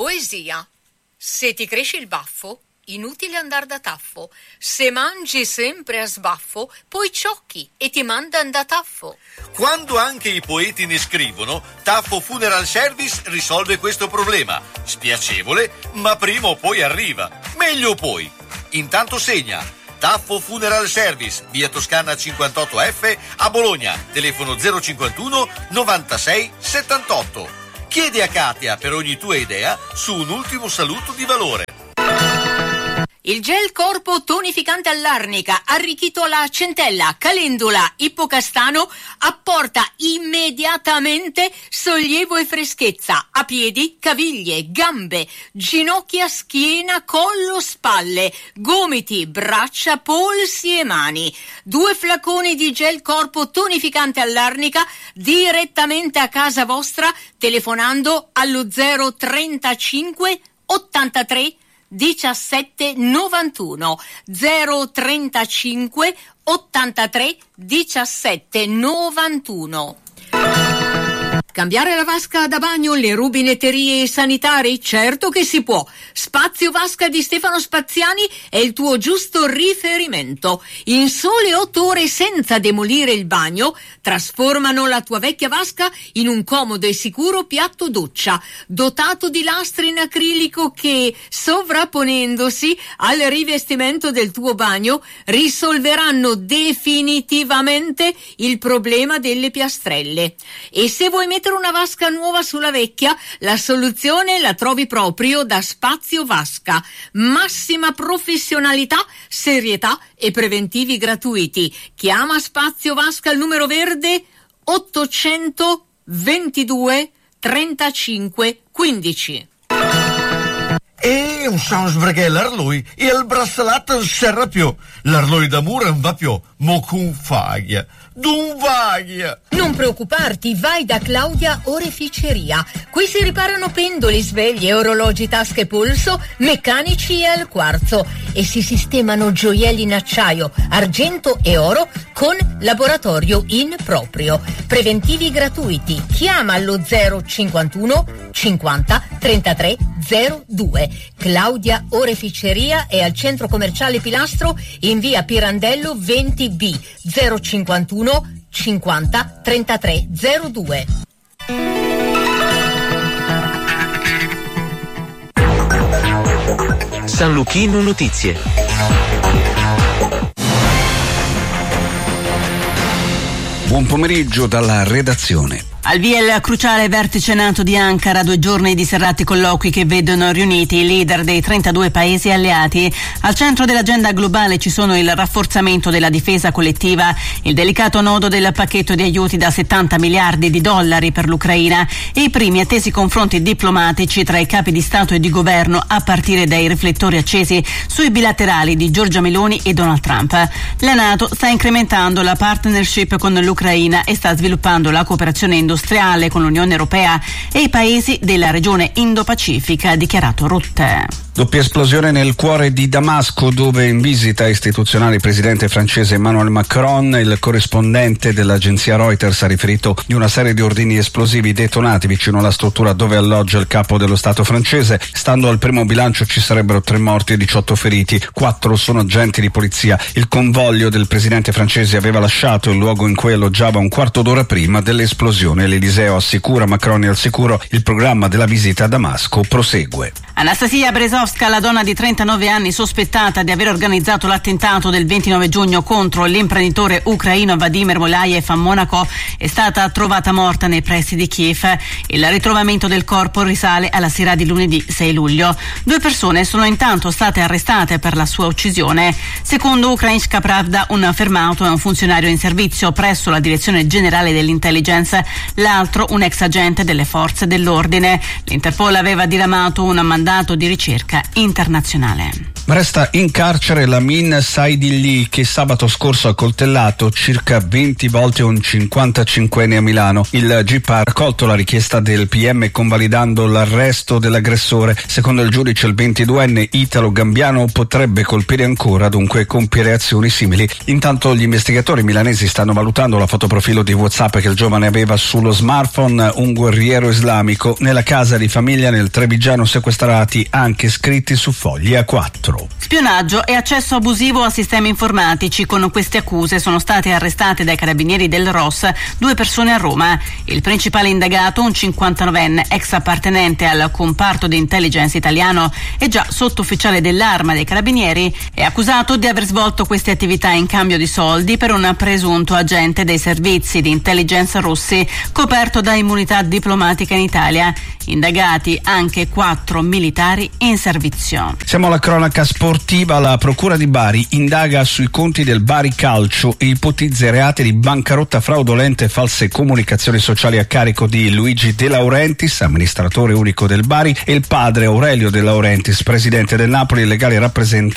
Poesia. Se ti cresce il baffo, inutile andar da taffo. Se mangi sempre a sbaffo, poi ciocchi e ti mandan da taffo. Quando anche i poeti ne scrivono, Taffo Funeral Service risolve questo problema. Spiacevole, ma prima o poi arriva. Meglio poi. Intanto segna. Taffo Funeral Service, via Toscana 58F a Bologna, telefono 051 96 78. Chiedi a Katia per ogni tua idea su un ultimo saluto di valore. Il gel corpo tonificante all'arnica, arricchito alla centella, calendula, ippocastano, apporta immediatamente sollievo e freschezza a piedi, caviglie, gambe, ginocchia, schiena, collo, spalle, gomiti, braccia, polsi e mani. 2 flaconi di gel corpo tonificante all'arnica direttamente a casa vostra telefonando allo 035 83 17 91 035 83 17 91. Cambiare la vasca da bagno, le rubinetterie sanitarie? Certo che si può. Spazio Vasca di Stefano Spaziani è il tuo giusto riferimento. In sole 8 ore senza demolire il bagno, trasformano la tua vecchia vasca in un comodo e sicuro piatto doccia, dotato di lastre in acrilico che, sovrapponendosi al rivestimento del tuo bagno, risolveranno definitivamente il problema delle piastrelle. E se vuoi mettere una vasca nuova sulla vecchia, la soluzione la trovi proprio da Spazio Vasca. Massima professionalità, serietà e preventivi gratuiti. Chiama Spazio Vasca al numero verde 822 35 15. E un sans perché l'arloi e il braccialetto non serve più. L'arloi d'amore non va più, mo con faglia. D'un vaglia. Non preoccuparti, vai da Claudia Oreficeria. Qui si riparano pendoli, sveglie, orologi, tasche, polso, meccanici e al quarzo e si sistemano gioielli in acciaio, argento e oro con laboratorio in proprio. Preventivi gratuiti. Chiama allo 051 50 33 02. Claudia Oreficeria è al centro commerciale Pilastro in via Pirandello 20B 051 50 33 02. San Luchino Notizie. Buon pomeriggio dalla redazione. Al via il cruciale vertice NATO di Ankara, 2 giorni di serrati colloqui che vedono riuniti i leader dei 32 paesi alleati. Al centro dell'agenda globale ci sono il rafforzamento della difesa collettiva, il delicato nodo del pacchetto di aiuti da 70 miliardi di dollari per l'Ucraina e i primi attesi confronti diplomatici tra i capi di Stato e di governo a partire dai riflettori accesi sui bilaterali di Giorgia Meloni e Donald Trump. La NATO sta incrementando la partnership con l'Ucraina e sta sviluppando la cooperazione industriale con l'Unione Europea e i paesi della regione Indo-Pacifica, ha dichiarato Rutte. Doppia esplosione nel cuore di Damasco, dove in visita istituzionale il presidente francese Emmanuel Macron. Il corrispondente dell'agenzia Reuters ha riferito di una serie di ordini esplosivi detonati vicino alla struttura dove alloggia il capo dello Stato francese. Stando al primo bilancio ci sarebbero 3 morti e 18 feriti, 4 sono agenti di polizia. Il convoglio del presidente francese aveva lasciato il luogo in cui alloggiava un quarto d'ora prima dell'esplosione. L'Eliseo assicura, Macron è al sicuro, il programma della visita a Damasco prosegue. Anastasia Brezovska, la donna di 39 anni sospettata di aver organizzato l'attentato del 29 giugno contro l'imprenditore ucraino Vladimir Molayev a Monaco, è stata trovata morta nei pressi di Kiev. Il ritrovamento del corpo risale alla sera di lunedì 6 luglio. 2 persone sono intanto state arrestate per la sua uccisione. Secondo Ukrainska Pravda, un fermato è un funzionario in servizio presso la Direzione Generale dell'Intelligence, l'altro un ex agente delle forze dell'ordine. L'Interpol aveva diramato un mandato di ricerca internazionale. Resta in carcere Lamin Saidilli, che sabato scorso ha coltellato circa 20 volte un 55enne a Milano. Il GIP ha accolto la richiesta del PM convalidando l'arresto dell'aggressore. Secondo il giudice il 22enne italo-gambiano potrebbe colpire ancora, dunque compiere azioni simili. Intanto gli investigatori milanesi stanno valutando la fotoprofilo di WhatsApp che il giovane aveva sullo smartphone. Un guerriero islamico. Nella casa di famiglia nel Trevigiano sequestrati anche scritti su fogli A4. Spionaggio e accesso abusivo a sistemi informatici. Con queste accuse sono state arrestate dai carabinieri del ROS 2 persone a Roma. Il principale indagato, un 59enne ex appartenente al comparto di intelligence italiano e già sottufficiale dell'Arma dei Carabinieri, è accusato di aver svolto queste attività in cambio di soldi per un presunto agente dei servizi di intelligence russi coperto da immunità diplomatica in Italia. Indagati anche 4 militari in servizio. Siamo alla cronaca sportiva. La Procura di Bari indaga sui conti del Bari Calcio e ipotizza reati di bancarotta fraudolenta e false comunicazioni sociali a carico di Luigi De Laurentiis, amministratore unico del Bari, e il padre Aurelio De Laurentiis, presidente del Napoli e legale rappresentante